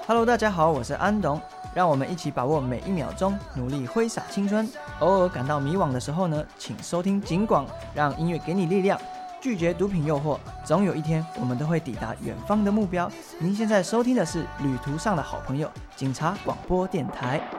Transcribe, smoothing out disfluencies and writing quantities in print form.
Hello， 大家好，我是安董，让我们一起把握每一秒钟，努力挥洒青春。偶尔感到迷惘的时候呢，请收听警广，让音乐给你力量，拒绝毒品诱惑。总有一天，我们都会抵达远方的目标。您现在收听的是旅途上的好朋友——警察广播电台。